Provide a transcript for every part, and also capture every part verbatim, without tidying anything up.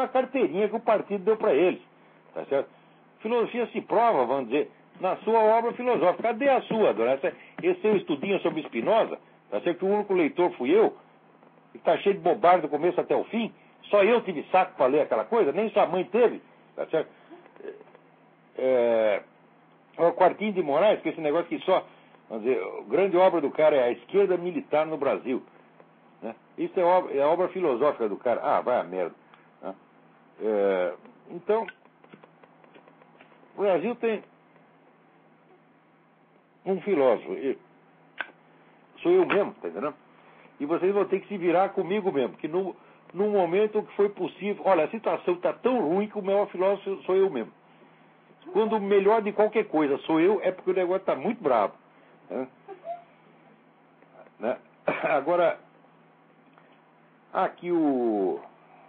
uma carteirinha que o partido deu para eles. Tá certo? Filosofia se prova, vamos dizer, na sua obra filosófica. Cadê a sua, dona? Essa, esse seu estudinho sobre Spinoza, tá certo? Que o único leitor fui eu, que está cheio de bobagem do começo até o fim. Só eu tive saco para ler aquela coisa, nem sua mãe teve, tá certo? É, o Quartinho de Moraes, que esse negócio que só, vamos dizer, a grande obra do cara é a esquerda militar no Brasil. Né? Isso é obra, é a obra filosófica do cara. Ah, vai a merda. Né? É, então, o Brasil tem um filósofo. E sou eu mesmo, tá entendendo? E vocês vão ter que se virar comigo mesmo, porque no, no momento que foi possível... Olha, a situação está tão ruim que o maior filósofo sou eu mesmo. Quando o melhor de qualquer coisa sou eu, é porque o negócio está muito bravo. Né? Né? Agora, aqui o...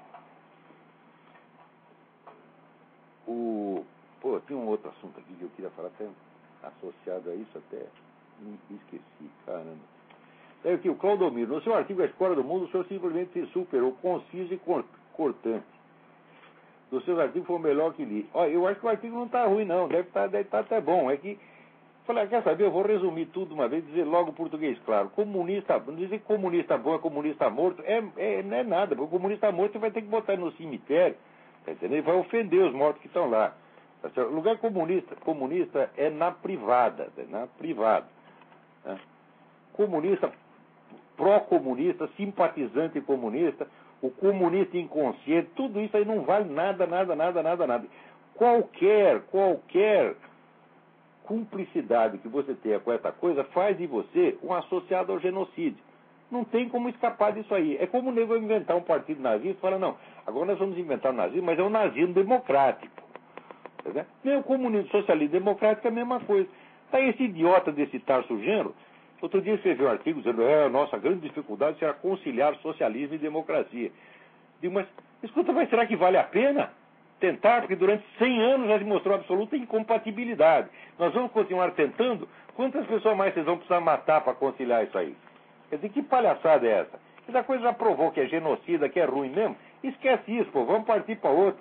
o... Pô, tem um outro assunto aqui que eu queria falar, até associado a isso, até me esqueci, caramba. É aqui, o Claudomiro, no seu artigo A Escola do Mundo, o senhor simplesmente se superou, conciso e cortante. Dos seus artigos foi o melhor que li. Olha, eu acho que o artigo não está ruim, não. Deve estar deve tá até bom. É que, falei, quer saber, eu vou resumir tudo de uma vez, dizer logo português, claro. Comunista, não dizer que comunista bom é comunista morto, é, é, não é nada. Porque o comunista morto você vai ter que botar ele no cemitério, tá entendendo? Ele vai ofender os mortos que estão lá. Tá, o lugar comunista, comunista é na privada, na privada. Né? Comunista, pró-comunista, simpatizante comunista, o comunista inconsciente, tudo isso aí não vale nada, nada, nada, nada, nada. Qualquer, qualquer cumplicidade que você tenha com essa coisa faz de você um associado ao genocídio. Não tem como escapar disso aí. É como o nego inventar um partido nazista e falar, não, agora nós vamos inventar o nazismo, mas é um nazismo democrático. Tá, nem o comunismo socialismo democrático é a mesma coisa. Tá esse idiota desse Tarso Genro, outro dia escreveu um artigo dizendo é, a nossa grande dificuldade será conciliar socialismo e democracia. Digo, mas, escuta, mas será que vale a pena tentar? Porque durante cem anos já se mostrou absoluta incompatibilidade. Nós vamos continuar tentando? Quantas pessoas mais vocês vão precisar matar para conciliar isso aí? Quer dizer, que palhaçada é essa? Essa coisa já provou que é genocida, que é ruim mesmo. Esquece isso, pô, vamos partir para outra.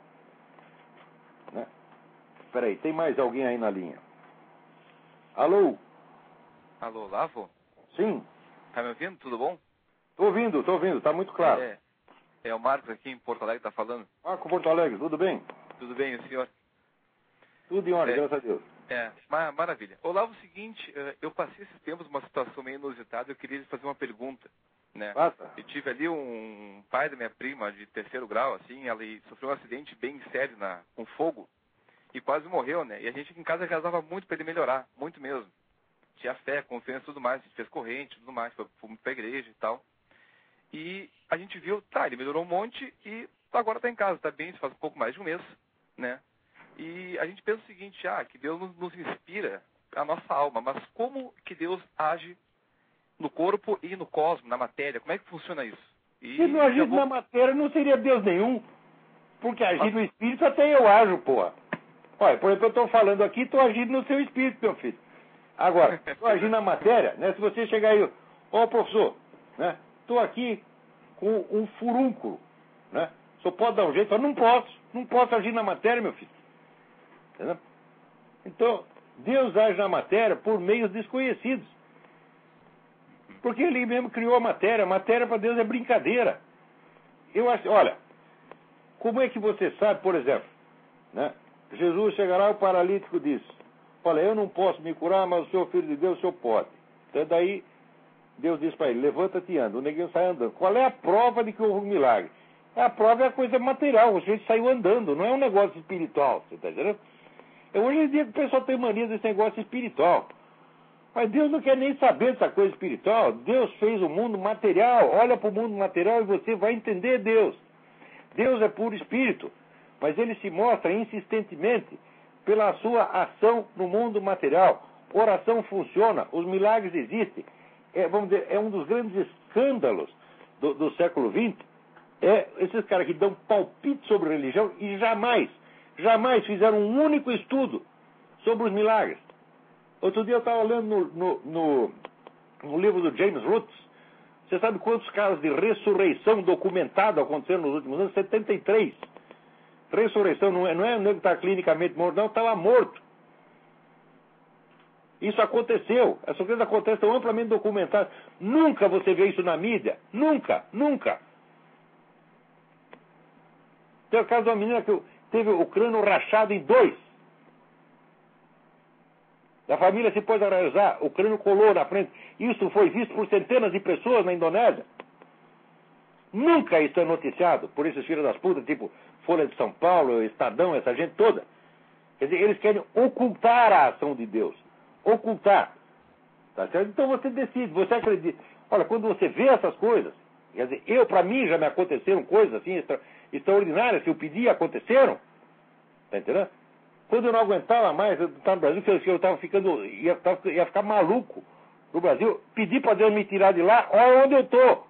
Né? Peraí, tem mais alguém aí na linha? Alô? Alô, Lavo? Sim. Tá me ouvindo? Tudo bom? Tô ouvindo, tô ouvindo, tá muito claro. É, é o Marcos aqui em Porto Alegre, tá falando. Marco Porto Alegre, tudo bem? Tudo bem, o senhor? Tudo em ordem, é, graças a Deus. É, ma maravilha. Ô, Lavo, é o seguinte, eu passei esses tempos uma situação meio inusitada, eu queria lhe fazer uma pergunta, né? Passa. Eu tive ali um pai da minha prima de terceiro grau, assim, ela sofreu um acidente bem sério na, com fogo e quase morreu, né? E a gente aqui em casa rezava muito para ele melhorar, muito mesmo. Tinha fé, confiança e tudo mais. A gente fez corrente e tudo mais. Fomos pra igreja e tal. E a gente viu, tá, ele melhorou um monte e agora tá em casa, tá bem, isso faz um pouco mais de um mês, né? E a gente pensa o seguinte, ah, que Deus nos, nos inspira a nossa alma, mas como que Deus age no corpo e no cosmos, na matéria? Como é que funciona isso? E se não agisse vou... na matéria, não seria Deus nenhum. Porque agir no espírito até eu ajo, porra. Olha, por exemplo, eu tô falando aqui, tô agindo no seu espírito, meu filho. Agora, estou agindo na matéria, né? Se você chegar aí, ó, oh, professor, né? Estou aqui com um furúnculo, né? Só pode dar um jeito? Eu não posso, não posso agir na matéria, meu filho. Entendeu? Então, Deus age na matéria por meios desconhecidos. Porque Ele mesmo criou a matéria. A matéria para Deus é brincadeira. Eu acho, olha, como é que você sabe, por exemplo, né? Jesus chega lá, o paralítico diz, olha, eu não posso me curar, mas o senhor filho de Deus, o senhor pode. Então daí, Deus diz para ele, levanta-te e anda. O neguinho sai andando. Qual é a prova de que houve um milagre? A prova é a coisa material. O sujeito saiu andando, não é um negócio espiritual. Você está entendendo? É hoje em dia que o pessoal tem mania desse negócio espiritual. Mas Deus não quer nem saber dessa coisa espiritual. Deus fez o mundo material. Olha para o mundo material e você vai entender Deus. Deus é puro espírito. Mas ele se mostra insistentemente pela sua ação no mundo material. Oração funciona, os milagres existem. É, vamos dizer, é um dos grandes escândalos do, do século vinte. É esses caras que dão palpite sobre religião e jamais, jamais fizeram um único estudo sobre os milagres. Outro dia eu estava lendo no, no, no, no livro do James Roots, Você sabe quantos casos de ressurreição documentado aconteceram nos últimos anos? setenta e três. Ressurreição não é, não é o nego que está clinicamente morto, não, estava morto. Isso aconteceu. Essas coisas acontecem, estão amplamente documentadas. Nunca você vê isso na mídia. Nunca, nunca. Tem o caso de uma menina que teve o crânio rachado em dois. A família se pôs a rezar, o crânio colou na frente. Isso foi visto por centenas de pessoas na Indonésia. Nunca isso é noticiado por esses filhos das putas, tipo Folha de São Paulo, Estadão, essa gente toda. Quer dizer, eles querem ocultar a ação de Deus. Ocultar. Tá certo? Então você decide, você acredita. Olha, quando você vê essas coisas, quer dizer, eu, para mim, já me aconteceram coisas assim extra, extraordinárias, que eu pedi, aconteceram. Tá entendendo? Quando eu não aguentava mais, eu estava no Brasil, eu estava ficando, ia, ia ficar maluco no Brasil, pedi para Deus me tirar de lá, olha onde eu estou.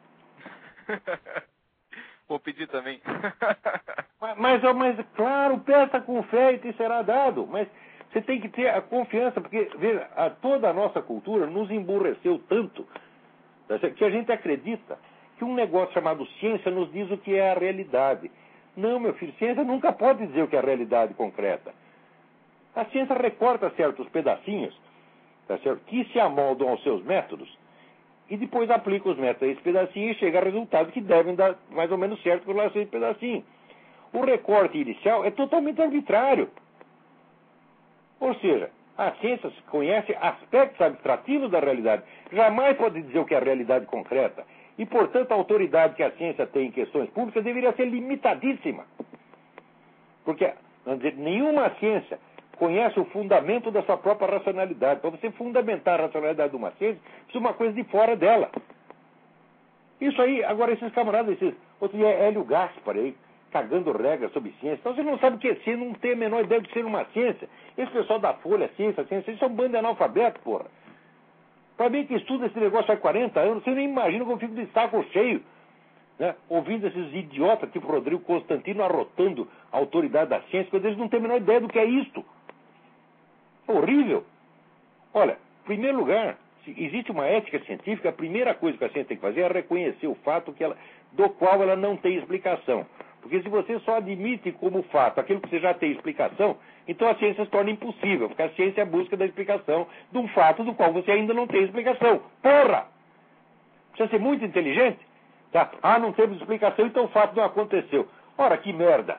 Vou pedir também. mas, mas, mas, claro, peça com fé e te será dado. Mas você tem que ter a confiança, porque, veja, a, toda a nossa cultura nos emburreceu tanto, que a gente acredita que um negócio chamado ciência nos diz o que é a realidade. Não, meu filho, ciência nunca pode dizer o que é a realidade concreta. A ciência recorta certos pedacinhos, tá certo, que se amoldam aos seus métodos, e depois aplica os métodos a esse pedacinho e chega a resultados que devem dar mais ou menos certo com relação a esse pedacinho. O recorte inicial é totalmente arbitrário. Ou seja, a ciência conhece aspectos abstrativos da realidade. Jamais pode dizer o que é a realidade concreta. E, portanto, a autoridade que a ciência tem em questões públicas deveria ser limitadíssima. Porque, vamos dizer, nenhuma ciência conhece o fundamento da sua própria racionalidade. Para você fundamentar a racionalidade de uma ciência, precisa uma coisa de fora dela. Isso aí, agora esses camaradas, esses, outro dia é Hélio Gaspar aí, cagando regras sobre ciência. Então você não sabe o que é ciência, não tem a menor ideia de ser uma ciência. Esse pessoal da Folha, ciência, ciência, eles são um bando de analfabeto, porra. Para mim que estuda esse negócio há quarenta anos, você nem imagina como eu fico de saco cheio, né? Ouvindo esses idiotas tipo Rodrigo Constantino arrotando a autoridade da ciência, quando eles não têm a menor ideia do que é isto. Horrível. Olha, em primeiro lugar, se existe uma ética científica, a primeira coisa que a ciência tem que fazer é reconhecer o fato que ela, do qual ela não tem explicação. Porque se você só admite como fato aquilo que você já tem explicação, então a ciência se torna impossível, porque a ciência é a busca da explicação de um fato do qual você ainda não tem explicação. Porra! Precisa ser muito inteligente. Tá? Ah, não temos explicação, então o fato não aconteceu. Ora, que merda!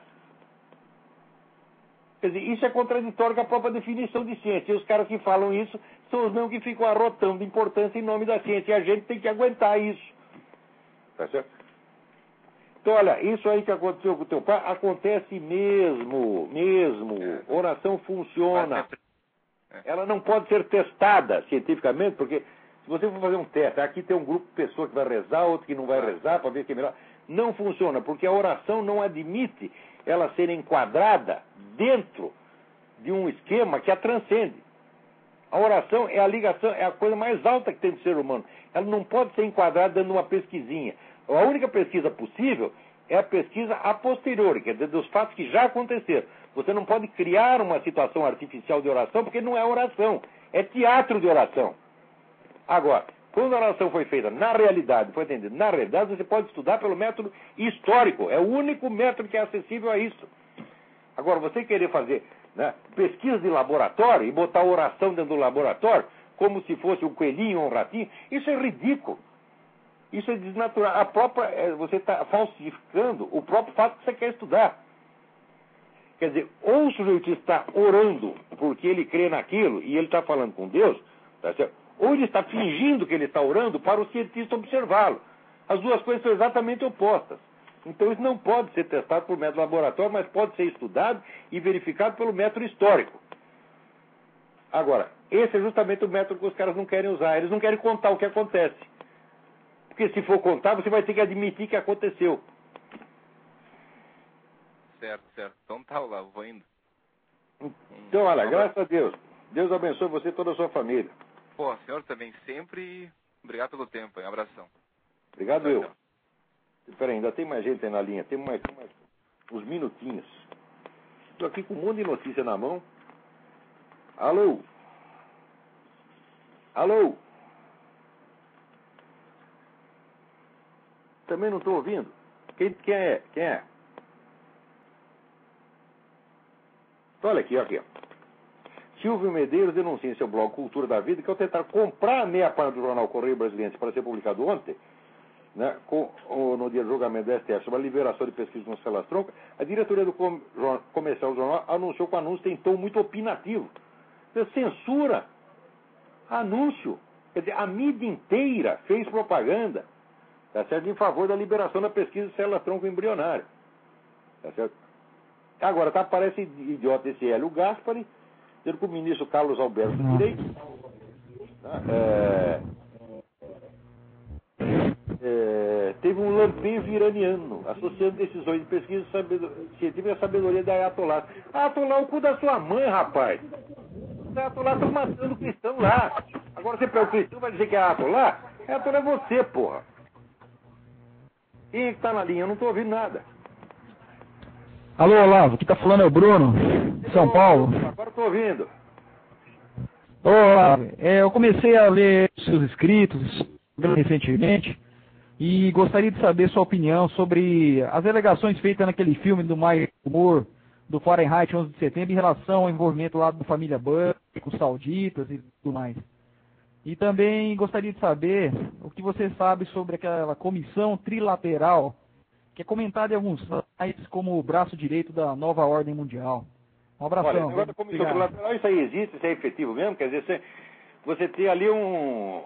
Quer dizer, isso é contraditório com a própria definição de ciência. E os caras que falam isso são os mesmos que ficam arrotando importância em nome da ciência. E a gente tem que aguentar isso. Tá certo? Então, olha, isso aí que aconteceu com o teu pai, acontece mesmo, mesmo. Oração funciona. Ela não pode ser testada cientificamente, porque se você for fazer um teste, aqui tem um grupo de pessoas que vai rezar, outro que não vai rezar, para ver quem é melhor. Não funciona, porque a oração não admite ela ser enquadrada dentro de um esquema que a transcende. A oração é a ligação, é a coisa mais alta que tem do ser humano. Ela não pode ser enquadrada dentro de uma pesquisinha. A única pesquisa possível é a pesquisa a posteriori, quer dizer, dos fatos que já aconteceram. Você não pode criar uma situação artificial de oração, porque não é oração, é teatro de oração. Agora, quando a oração foi feita na realidade, foi entendida na realidade, você pode estudar pelo método histórico. É o único método que é acessível a isso. Agora, você querer fazer, né, pesquisa de laboratório e botar oração dentro do laboratório, como se fosse um coelhinho ou um ratinho, isso é ridículo. Isso é desnatural. A própria, você está falsificando o próprio fato que você quer estudar. Quer dizer, ou o sujeito está orando porque ele crê naquilo e ele está falando com Deus, tá certo? Ou ele está fingindo que ele está orando para o cientista observá-lo. As duas coisas são exatamente opostas. Então isso não pode ser testado por método laboratório, mas pode ser estudado e verificado pelo método histórico. Agora, esse é justamente o método que os caras não querem usar. Eles não querem contar o que acontece. Porque se for contar, você vai ter que admitir que aconteceu. Certo, certo. Então tá lá, eu vou indo. Então, olha, graças a Deus. Deus abençoe você e toda a sua família. Pô, senhor também sempre. Obrigado pelo tempo, hein? Abração. Obrigado tchau, eu. Tchau. Espera aí, ainda tem mais gente aí na linha. Tem mais, mais uns minutinhos. Estou aqui com um monte de notícia na mão. Alô? Alô? Também não estou ouvindo. Quem, quem é? Quem é? Olha aqui, aqui. Silvio Medeiros denuncia em seu blog Cultura da Vida que ao tentar comprar a meia página do jornal Correio Brasiliense para ser publicado ontem, né, com, no dia do julgamento do S T F sobre a liberação de pesquisa no Celas Tronco, a diretoria do com, comercial do jornal anunciou que o anúncio tem tom muito opinativo. Censura. Anúncio. Quer dizer, a mídia inteira fez propaganda, tá certo, em favor da liberação da pesquisa Célula Tronco Embrionária. Tá certo? Agora, tá, parece idiota esse Hélio Gaspari, dizendo que o ministro Carlos Alberto Direito tá, é, é, teve um lampejo iraniano, associando decisões de pesquisa científica à sabedoria da Ayatollah. Ayatollah, o cu da sua mãe, rapaz. Os Ayatollah estão matando o cristão lá. Agora você pega o cristão e vai dizer que é Ayatollah? Ayatollah é você, porra. Quem é que tá na linha? Eu não tô ouvindo nada. Alô, Olavo, aqui tá falando é o Bruno, de São Paulo. Agora eu tô ouvindo. Ô, Olavo, é, eu comecei a ler os seus escritos recentemente e gostaria de saber sua opinião sobre as alegações feitas naquele filme do Michael Moore, do Fahrenheit onze de setembro, em relação ao envolvimento lá da família Bush, com os sauditas e tudo mais. E também gostaria de saber o que você sabe sobre aquela comissão trilateral que é comentada em alguns sites como o braço direito da nova ordem mundial. Um abração. Olha, agora a comissão trilateral, isso aí existe, isso é efetivo mesmo, quer dizer, você, você tem ali um,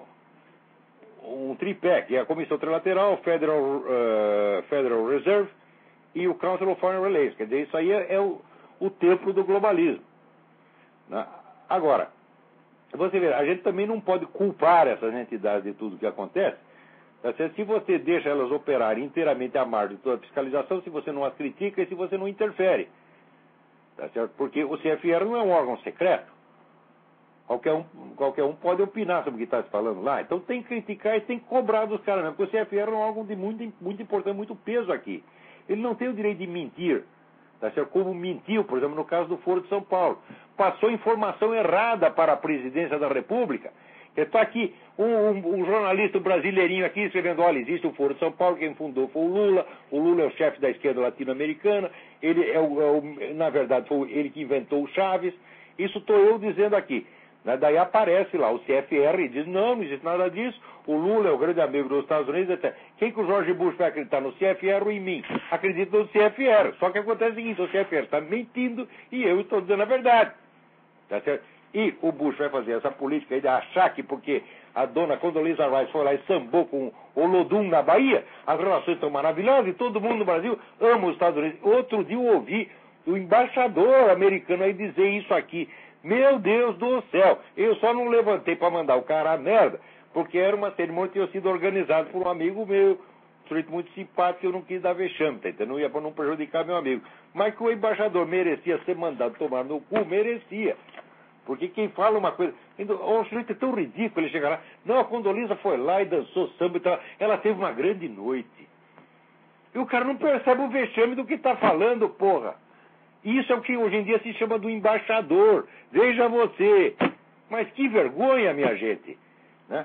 um tripé, que é a comissão trilateral, Federal, uh, Federal Reserve e o Council of Foreign Relations, quer dizer, isso aí é, é o, o templo do globalismo. Né? Agora, você vê, a gente também não pode culpar essas entidades de tudo que acontece. Tá certo? Se você deixa elas operarem inteiramente à margem de toda a fiscalização, se você não as critica e se você não interfere. Tá certo? Porque o C F R não é um órgão secreto. Qualquer um, qualquer um pode opinar sobre o que está se falando lá. Então tem que criticar e tem que cobrar dos caras mesmo. Porque o C F R é um órgão de muito, muito importante, muito peso aqui. Ele não tem o direito de mentir. Tá certo? Como mentiu, por exemplo, no caso do Foro de São Paulo. Passou informação errada para a presidência da República. Está aqui um, um, um jornalista brasileirinho aqui escrevendo, olha, existe o Foro de São Paulo, quem fundou foi o Lula, o Lula é o chefe da esquerda latino-americana, ele é o, é o, na verdade foi ele que inventou o Chaves, isso estou eu dizendo aqui. Né? Daí aparece lá o C F R e diz, não, não existe nada disso, o Lula é o grande amigo dos Estados Unidos, etcétera. Quem que o Jorge Bush vai acreditar, no C F R ou em mim? Acredita no C F R, só que acontece o seguinte, o C F R está mentindo e eu estou dizendo a verdade. Tá certo? E o Bush vai fazer essa política aí de achar que porque a dona Condoleezza Rice foi lá e sambou com o Olodum na Bahia, as relações estão maravilhosas e todo mundo no Brasil ama os Estados Unidos. Outro dia eu ouvi o embaixador americano aí dizer isso aqui. Meu Deus do céu, eu só não levantei para mandar o cara a merda, porque era uma cerimônia que tinha sido organizada por um amigo meu, um sujeito muito simpático, eu não quis dar vexame, tá entendendo? Não ia para não prejudicar meu amigo. Mas que o embaixador merecia ser mandado tomar no cu, merecia. Porque quem fala uma coisa... O sujeito é tão ridículo, ele chega lá... Não, a Condoleezza foi lá e dançou samba e tal. Ela teve uma grande noite. E o cara não percebe o vexame do que está falando, porra. Isso é o que hoje em dia se chama do embaixador. Veja você. Mas que vergonha, minha gente. Né?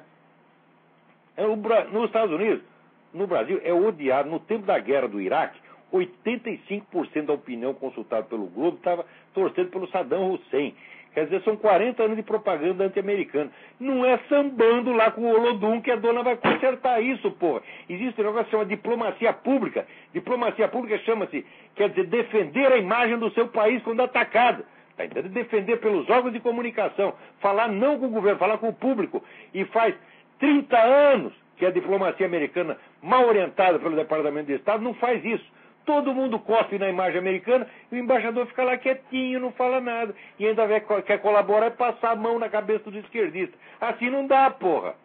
É o Bra... Nos Estados Unidos, no Brasil, é odiado. No tempo da guerra do Iraque, oitenta e cinco por cento da opinião consultada pelo Globo estava torcendo pelo Saddam Hussein. Quer dizer, são quarenta anos de propaganda anti-americana. Não é sambando lá com o Olodum que a dona vai consertar isso, porra. Existe um negócio que chama diplomacia pública. Diplomacia pública chama-se, quer dizer, defender a imagem do seu país quando atacado. Tá entendendo? Defender pelos órgãos de comunicação. Falar não com o governo, falar com o público. E faz trinta anos que a diplomacia americana, mal orientada pelo Departamento de Estado, não faz isso. Todo mundo cospe na imagem americana e o embaixador fica lá quietinho, não fala nada. E ainda quer colaborar e passar a mão na cabeça do esquerdista. Assim não dá, porra.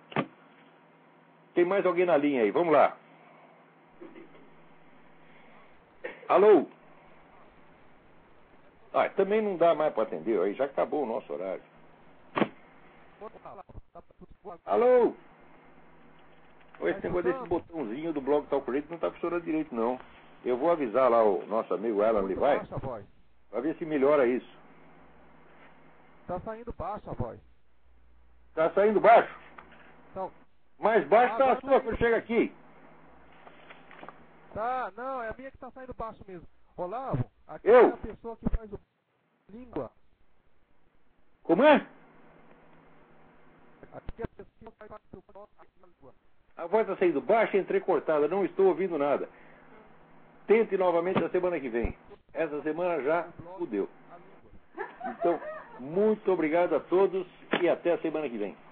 Tem mais alguém na linha aí? Vamos lá. Alô? Ah, também não dá mais para atender. Aí já acabou o nosso horário. Alô? Esse negócio desse botãozinho do blog Talk Radio não está funcionando direito, não. Eu vou avisar lá o nosso amigo Alan Levi, para ver se melhora isso. Tá saindo baixo a voz. Tá saindo baixo? Então, Mais baixo ah, tá a tá sua indo. quando chega aqui. Tá, não, é a minha que tá saindo baixo mesmo. Olavo, aqui Eu? é a pessoa que faz o língua. Como é? Aqui é a pessoa que faz o língua. A voz está saindo baixa e entrecortada, não estou ouvindo nada. Tente novamente na semana que vem. Essa semana já fudeu. Então, muito obrigado a todos e até a semana que vem.